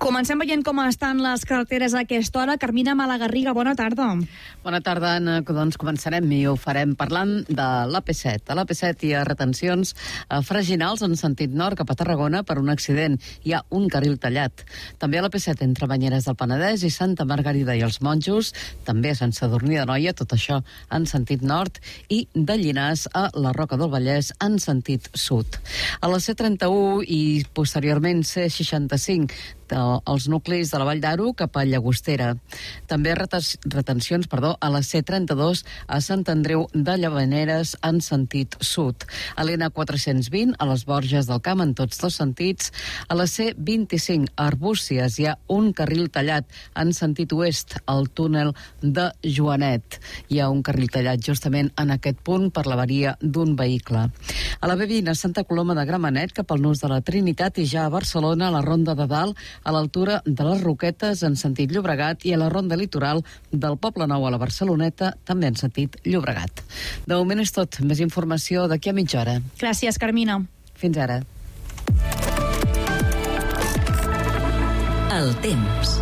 Comencem veient com estan les carreteres a aquesta hora. Carmina Malagarriga, bona tarda. Bona tarda, Anna. Doncs començarem i ho farem parlant de l'AP7. A l'AP7 hi ha retencions freginals en sentit nord cap a Tarragona per un accident. Hi ha un carril tallat. També a l'AP7 entre Banyeres del Penedès i Santa Margarida i els Monjos, també a Sant Sadurní d'Anoia, tot això en sentit nord, i de Llinars a la Roca del Vallès en sentit sud. A la C31 i posteriorment C65 els nuclis de la Vall d'Aro cap a Llagostera. També retencions a la C32 a Sant Andreu de Llavaneres en sentit sud. A l'N420 a les Borges del Camp en tots dos sentits. A la C25 a Arbúcies hi ha un carril tallat en sentit oest al túnel de Joanet. Hi ha un carril tallat justament en aquest punt per l'avaria d'un vehicle. A la B20 a Santa Coloma de Gramenet cap al nus de la Trinitat i ja a Barcelona a la Ronda de Dalt a l'altura de les Roquetes en sentit Llobregat i a la Ronda Litoral del Poble Nou a la Barceloneta també en sentit Llobregat. De moment és tot. Més informació d'aquí a mitja hora. Gràcies, Carmina. Fins ara. El temps.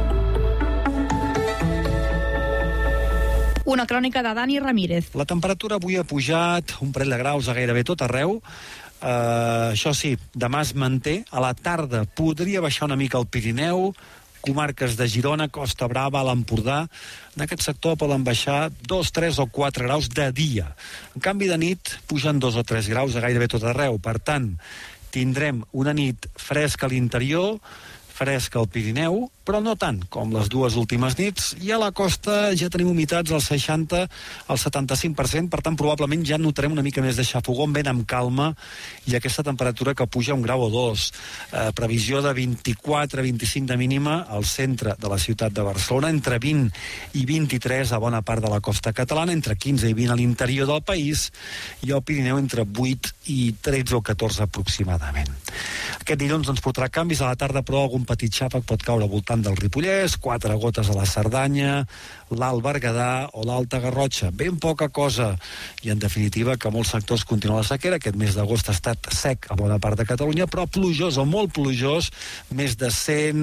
Una crònica de Dani Ramírez. La temperatura avui ha pujat un parell de graus a gairebé tot arreu. Això sí, demà es manté. A la tarda podria baixar una mica al Pirineu, comarques de Girona, Costa Brava, l'Empordà. En aquest sector poden baixar 2, 3 o 4 graus de dia. En canvi, de nit pugen 2 o 3 graus a gairebé tot arreu. Per tant, tindrem una nit fresca a l'interior, fresca al Pirineu, però no tant com les dues últimes nits, i a la costa ja tenim humitats al 60, al 75%, per tant probablement ja notarem una mica més de xafogó, vent amb calma, i aquesta temperatura que puja 1 grau o 2. Previsió de 24-25 de mínima al centre de la ciutat de Barcelona, entre 20 i 23 a bona part de la costa catalana, entre 15 i 20 a l'interior del país, i al Pirineu entre 8 i 13 o 14 aproximadament. Aquest dilluns ens portarà canvis a la tarda, però algun petit xàfec pot caure al voltant del Ripollès, 4 gotes a la Cerdanya, l'Alt Berguedà o l'Alta Garrotxa. Ben poca cosa, i en definitiva que molts sectors continuen la sequera. Aquest mes d'agost ha estat sec a bona part de Catalunya, però plujós o molt plujós, més de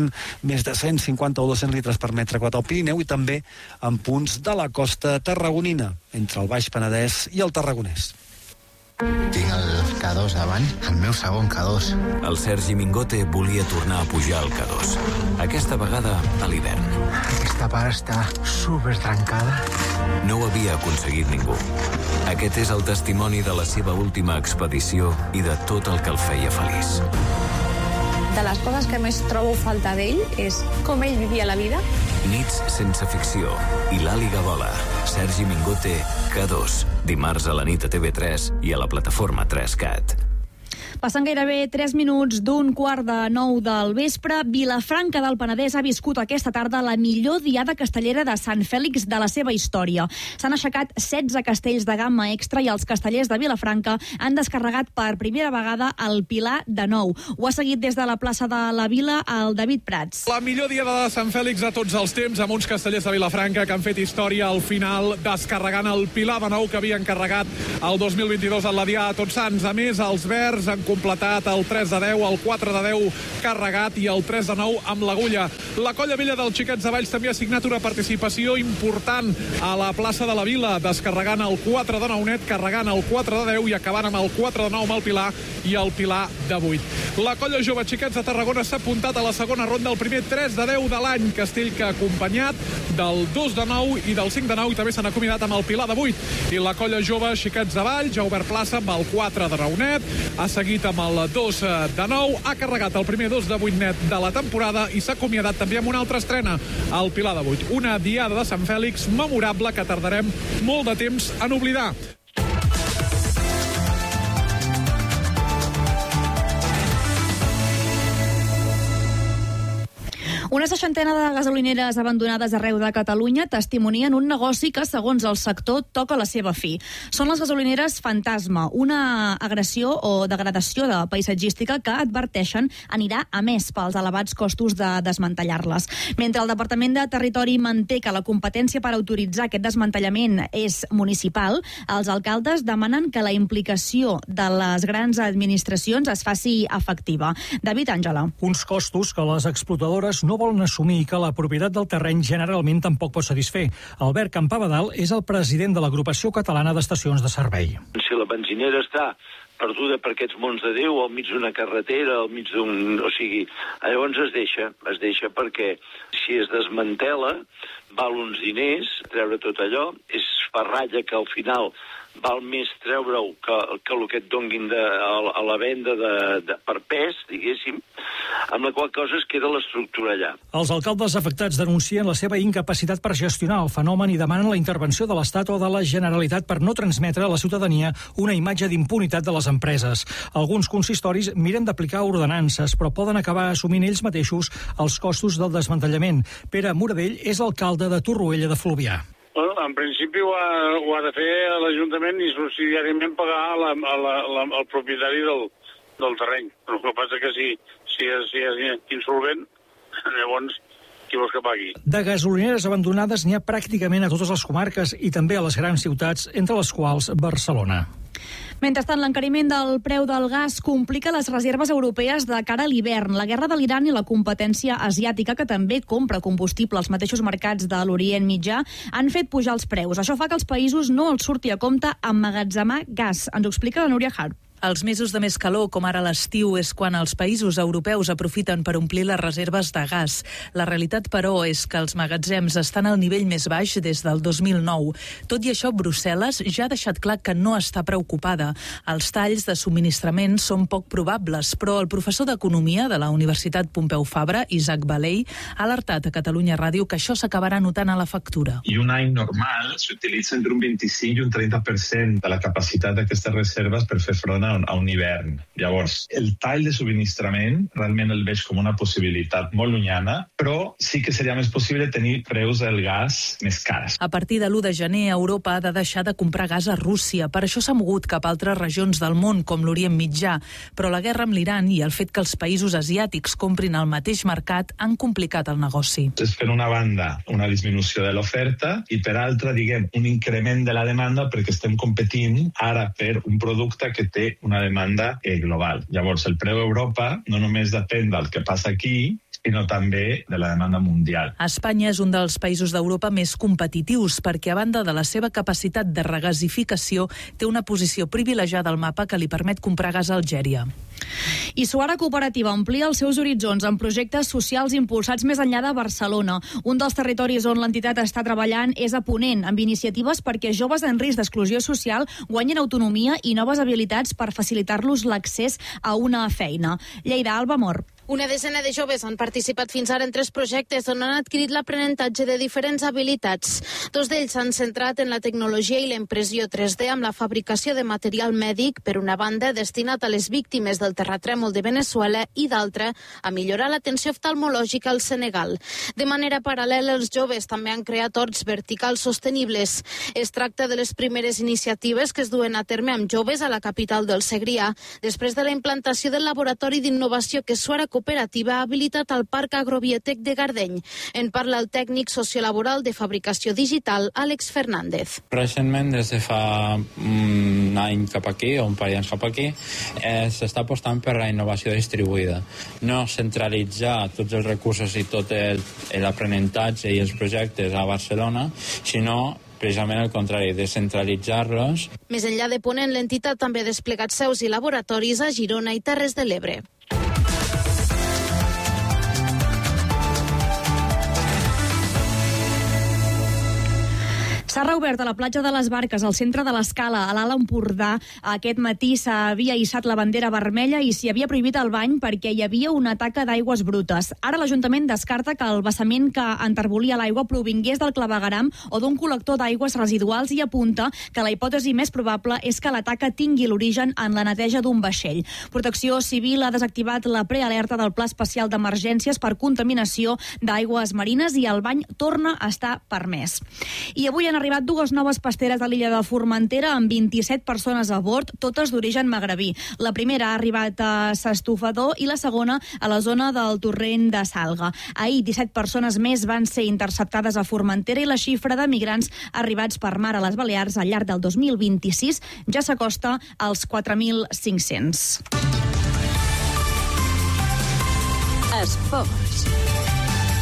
150 o 200 litres per metre quadrat al Pirineu, i també en punts de la costa tarragonina, entre el Baix Penedès i el Tarragonès. Tinc el K2 davant, el meu segon K2. El Sergi Mingote volia tornar a pujar al K2. Aquesta vegada a l'hivern. Aquesta part està super trencada. No ho havia aconseguit ningú. Aquest és el testimoni de la seva última expedició i de tot el que el feia feliç. De les coses que més trobo falta d'ell és com ell vivia la vida. Nits sense ficció i l'Àliga Vola. Sergi Mingote, K2. Dimarts a la nit a TV3 i a la plataforma 3Cat. Passen gairebé 3 minuts d'un 8:45 del vespre. Vilafranca del Penedès ha viscut aquesta tarda la millor diada castellera de Sant Fèlix de la seva història. S'han aixecat 16 castells de gamma extra i els castellers de Vilafranca han descarregat per primera vegada el Pilar de Nou. Ho ha seguit des de la plaça de la Vila el David Prats. La millor diada de Sant Fèlix de tots els temps, amb uns castellers de Vilafranca que han fet història al final, descarregant el Pilar de Nou que havien carregat el 2022 en la Diada de Tots Sants. A més, els verds han completat el 3 de 10, el 4 de 10 carregat i el 3 de 9 amb l'agulla. La Colla Vella dels Xiquets de Valls també ha signat una participació important a la plaça de la Vila, descarregant el 4 de 9 net, carregant el 4 de 10 i acabant amb el 4 de 9 amb el Pilar i el Pilar de 8. La Colla Jove Xiquets de Tarragona s'ha apuntat a la segona ronda, el primer 3 de 10 de l'any, castell que ha acompanyat del 2 de 9 i del 5 de 9 i també s'han acomiadat amb el Pilar de 8. I la Colla Jove Xiquets de Valls ha obert plaça amb el 4 de 9 net, ha seguit amb el 2 de 9, ha carregat el primer 2 de 8 net de la temporada i s'ha acomiadat també amb una altra estrena, el Pilar de 8. Una diada de Sant Fèlix memorable que tardarem molt de temps en oblidar. Una seixantena de gasolineres abandonades arreu de Catalunya testimonien un negoci que, segons el sector, toca la seva fi. Són les gasolineres fantasma, una agressió o degradació de paisatgística que adverteixen anirà a més pels elevats costos de desmantellar-les. Mentre el Departament de Territori manté que la competència per autoritzar aquest desmantellament és municipal, els alcaldes demanen que la implicació de les grans administracions es faci efectiva. David Àngela. Uns costos que les explotadores no no volen assumir que la propietat del terreny generalment tampoc pot satisfer. Albert Campabadal és el president de l'Agrupació Catalana d'Estacions de Servei. Si la benzinera està perduda per aquests mons de Déu, al mig d'una carretera, al mig d'un... O sigui, llavors es deixa perquè si es desmantela val uns diners, treure tot allò, és farratge que al final val més treure-ho que el que et donguin a la venda per pes, diguéssim, amb la qual cosa es queda l'estructura allà. Els alcaldes afectats denuncien la seva incapacitat per gestionar el fenomen i demanen la intervenció de l'Estat o de la Generalitat per no transmetre a la ciutadania una imatge d'impunitat de les empreses. Alguns consistoris miren d'aplicar ordenances, però poden acabar assumint ells mateixos els costos del desmantellament. Pere Moradell és alcalde de Torroella de Fluvià. Bueno, en principi ho ha de fer l'Ajuntament i subsidiàriament pagar al propietari del terreny. El que passa que si és insolvent, llavors qui vols que pagui? De gasolineres abandonades n'hi ha pràcticament a totes les comarques i també a les grans ciutats, entre les quals Barcelona. Mentrestant, l'encariment del preu del gas complica les reserves europees de cara a l'hivern. La guerra de l'Iran i la competència asiàtica, que també compra combustible als mateixos mercats de l'Orient Mitjà, han fet pujar els preus. Això fa que als països no els surti a compte emmagatzemar gas. Ens ho explica la Núria Harp. Els mesos de més calor, com ara l'estiu, és quan els països europeus aprofiten per omplir les reserves de gas. La realitat, però, és que els magatzems estan al nivell més baix des del 2009. Tot i això, Brussel·les ja ha deixat clar que no està preocupada. Els talls de subministrament són poc probables, però el professor d'Economia de la Universitat Pompeu Fabra, Isaac Baley, ha alertat a Catalunya Ràdio que això s'acabarà notant a la factura. I un any normal s'utilitza entre un 25 i un 30% de la capacitat d'aquestes reserves per fer front a un hivern. Llavors, el tall de subministrament realment el veig com una possibilitat molt llunyana, però sí que seria més possible tenir preus del gas més cars. A partir de l'1 de gener, Europa ha de deixar de comprar gas a Rússia. Per això s'ha mogut cap a altres regions del món, com l'Orient Mitjà. Però la guerra amb l'Iran i el fet que els països asiàtics comprin al mateix mercat han complicat el negoci. És per una banda una disminució de l'oferta i per altra, un increment de la demanda perquè estem competint ara per un producte que té una demanda global. Llavors, el preu a Europa no només depèn del que passa aquí, sinó també de la demanda mundial. Espanya és un dels països d'Europa més competitius perquè, a banda de la seva capacitat de regasificació, té una posició privilegiada al mapa que li permet comprar gas a Algèria. I Suara Cooperativa amplia els seus horitzons en projectes socials impulsats més enllà de Barcelona. Un dels territoris on l'entitat està treballant és a Ponent, amb iniciatives perquè joves en risc d'exclusió social guanyin autonomia i noves habilitats per facilitar-los l'accés a una feina. Lleida, Alba Mor. Una desena de joves han participat fins ara en 3 projectes on han adquirit l'aprenentatge de diferents habilitats. 2 d'ells s'han centrat en la tecnologia i la impressió 3D amb la fabricació de material mèdic, per una banda destinat a les víctimes del terratrèmol de Veneçuela i d'altra a millorar l'atenció oftalmològica al Senegal. De manera paral·lela, els joves també han creat horts verticals sostenibles. Es tracta de les primeres iniciatives que es duen a terme amb joves a la capital del Segrià, després de la implantació del laboratori d'innovació que Suara Cooperativa ha habilitat al Parc Agrobiotec de Gardeny. En parla el tècnic sociolaboral de fabricació digital, Àlex Fernández. Recentment, des de fa un any cap aquí, o un parell d'anys cap aquí, s'està apostant per la innovació distribuïda. No centralitzar tots els recursos i tot l'aprenentatge i els projectes a Barcelona, sinó precisament el contrari, descentralitzar-los. Més enllà de Ponent, l'entitat també ha desplegat seus i laboratoris a Girona i Terres de l'Ebre. S'ha reobert a la platja de les Barques, al centre de l'Escala, a l'Alt Empordà. Aquest matí s'havia hissat la bandera vermella i s'hi havia prohibit el bany perquè hi havia una taca d'aigües brutes. Ara l'Ajuntament descarta que el vessament que enterbolia l'aigua provingués del clavegueram o d'un col·lector d'aigües residuals i apunta que la hipòtesi més probable és que la taca tingui l'origen en la neteja d'un vaixell. Protecció Civil ha desactivat la prealerta del Pla Especial d'Emergències per contaminació d'aigües marines i el bany torna a estar permès. I avui han arribat 2 noves pasteres a l'illa de Formentera amb 27 persones a bord, totes d'origen magrebí. La primera ha arribat a S'Estofador i la segona a la zona del torrent de Salga. Ahir 17 persones més van ser interceptades a Formentera i la xifra de migrants arribats per mar a les Balears al llarg del 2026 ja s'acosta als 4.500. Esports.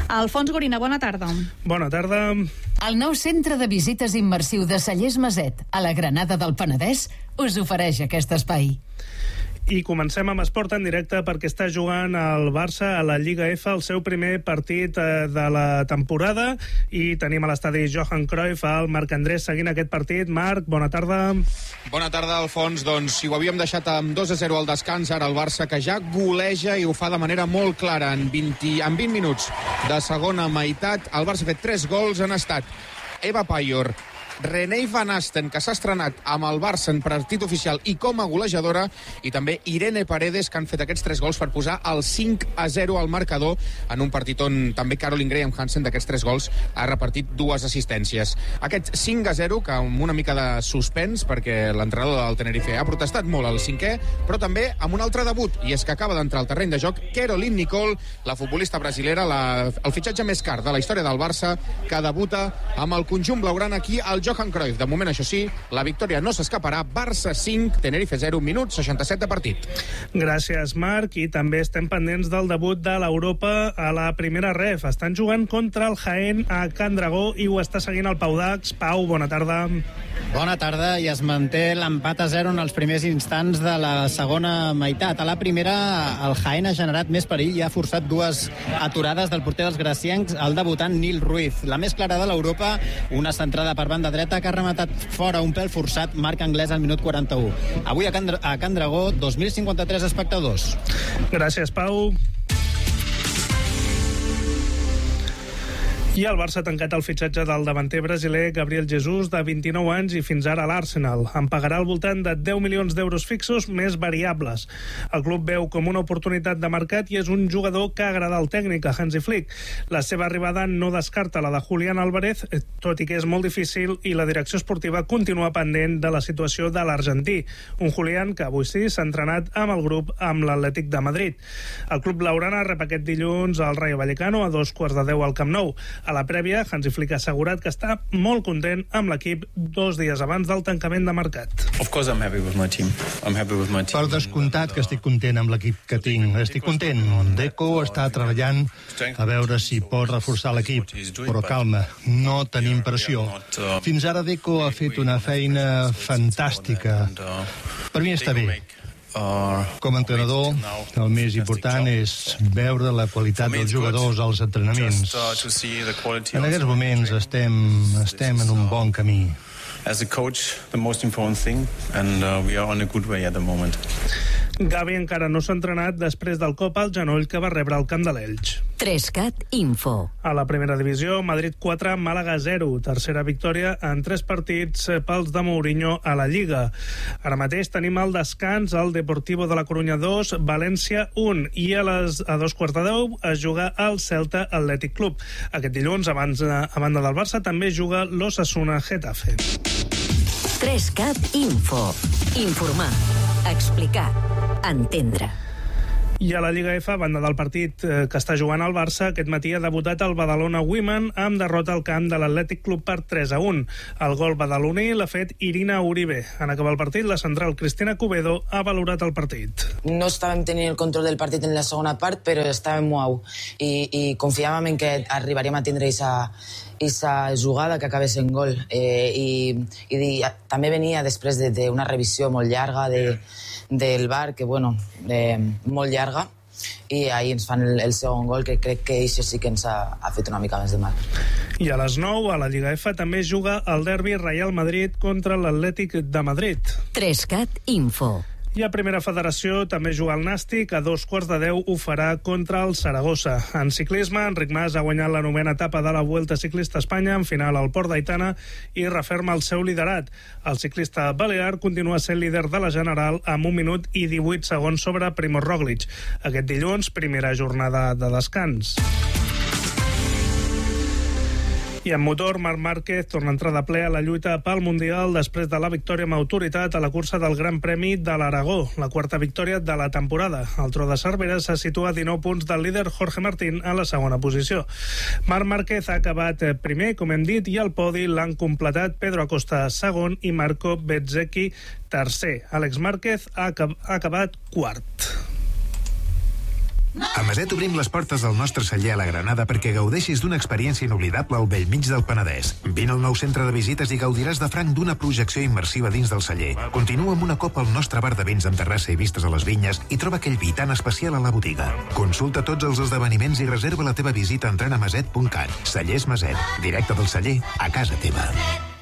Alfons Gorina, bona tarda. Bona tarda. El nou centre de visites immersiu de Cellers Maset, a la Granada del Penedès, us ofereix aquest espai. I comencem amb esport en directe perquè està jugant el Barça a la Lliga F el seu primer partit de la temporada i tenim a l'estadi Johan Cruyff el Marc Andrés seguint aquest partit. Marc, bona tarda. Bona tarda, Alfons. Doncs si ho havíem deixat amb 2-0 al descans, ara el Barça que ja goleja i ho fa de manera molt clara en 20 minuts de segona meitat. El Barça ha fet 3 gols, han estat Eva Payor, Renée Van Asten, que s'ha estrenat amb el Barça en partit oficial i com a golejadora, i també Irene Paredes, que han fet aquests 3 gols per posar el 5-0 al marcador en un partit on també Caroline Graham Hansen d'aquests 3 gols ha repartit 2 assistències. Aquest 5-0, que amb una mica de suspens, perquè l'entrenador del Tenerife ha protestat molt al 5è, però també amb un altre debut, i és que acaba d'entrar al terreny de joc Caroline Nicole, la futbolista brasilera, el fitxatge més car de la història del Barça, que debuta amb el conjunt blaugrana aquí al Johan Cruyff. De moment, això sí, la victòria no s'escaparà. Barça 5, Tenerife 0, minut 67 de partit. Gràcies, Marc. I també estem pendents del debut de l'Europa a la primera ref. Estan jugant contra el Jaén a Can Dragó i ho està seguint el Pau Dax. Pau, bona tarda. Bona tarda, i es manté l'empat a 0 en els primers instants de la segona meitat. A la primera, el Jaén ha generat més perill i ha forçat 2 aturades del porter dels graciencs, el debutant Nil Ruiz. La més clara de l'Europa, una centrada per banda dreta que ha rematat fora un pèl forçat, Marc Anglès al minut 41. Avui a Can Dragó, 2.053 espectadors. Gràcies, Pau. I el Barça ha tancat el fitxatge del davanter brasiler Gabriel Jesus, de 29 anys i fins ara a l'Arsenal. En pagarà al voltant de 10 milions d'euros fixos més variables. El club veu com una oportunitat de mercat i és un jugador que agrada al tècnic, a Hansi Flick. La seva arribada no descarta la de Julián Álvarez, tot i que és molt difícil, i la direcció esportiva continua pendent de la situació de l'argentí. Un Julián que avui sí s'ha entrenat amb el grup amb l'Atlètic de Madrid. El club blaugrana rep aquest dilluns al Rayo Vallecano a 2:15 al Camp Nou. A la prèvia, Hansi Flick ha assegurat que està molt content amb l'equip 2 dies abans del tancament de mercat. Per descomptat que estic content amb l'equip que tinc. Estic content. Deco està treballant a veure si pot reforçar l'equip, però calma, no tenim pressió. Fins ara Deco ha fet una feina fantàstica. Per mi està bé. Com a entrenador, el més important és veure la qualitat dels jugadors als entrenaments. En aquests moments estem en un bon camí. As a coach, the most important thing, and we are on a good way at the moment. Gavi encara no s'ha entrenat després del cop al genoll que va rebre al camp de l'Elx. 3CAT Info. A la primera divisió, Madrid 4, Màlaga 0. Tercera victòria en 3 partits pels de Mourinho a la Lliga. Ara mateix tenim al descans el Deportivo de la Corunya 2, València 1, i a 2:15 es juga el Celta Athletic Club. Aquest dilluns, a banda del Barça, també juga l'Osasuna Getafe. 3CAT Info. Informar, explicar, entendre. I a la Lliga F, a banda del partit que està jugant el Barça, aquest matí ha debutat el Badalona Women amb derrota al camp de l'Atlètic Club per 3-1. El gol badaloní l'ha fet Irina Uribe. En acabar el partit, la central Cristina Cubedo ha valorat el partit. No estàvem tenint el control del partit en la segona part, però estàvem molt i confiàvem en que arribaríem a tindre aquesta jugada que acabés en gol. I també venia després d'una revisió molt llarga del VAR, que molt llarga, i ahir ens fan el segon gol, que crec que això sí que ens ha fet una mica més de mal. I a les 9, a la Lliga F, també juga el derbi Real Madrid contra l'Atlètic de Madrid. 3CAT Info. I a Primera Federació també juga el Nàstic, a 2:15 ho farà contra el Saragossa. En ciclisme, Enric Mas ha guanyat la 9ª etapa de la Vuelta Ciclista a Espanya, en final al Port d'Aitana, i referma el seu liderat. El ciclista balear continua sent líder de la General amb 1 minut i 18 segons sobre Primož Roglič. Aquest dilluns, primera jornada de descans. I en motor, Marc Márquez torna a entrar de ple a la lluita pel Mundial després de la victòria amb autoritat a la cursa del Gran Premi de l'Aragó, la 4ª victòria de la temporada. El Tro de Cervera se situa a 19 punts del líder Jorge Martín a la segona posició. Marc Márquez ha acabat primer, com hem dit, i al podi l'han completat Pedro Acosta segon i Marco Bezzecchi tercer. Àlex Márquez ha acabat quart. A Maset obrim les portes del nostre celler a la Granada perquè gaudeixis d'una experiència inoblidable al bellmig del Penedès. Vine al nou centre de visites i gaudiràs de franc d'una projecció immersiva dins del celler. Continua amb una copa al nostre bar de vins amb terrassa i vistes a les vinyes i troba aquell vi tan especial a la botiga. Consulta tots els esdeveniments i reserva la teva visita entrant a maset.cat. Cellers Maset, directe del celler a casa teva.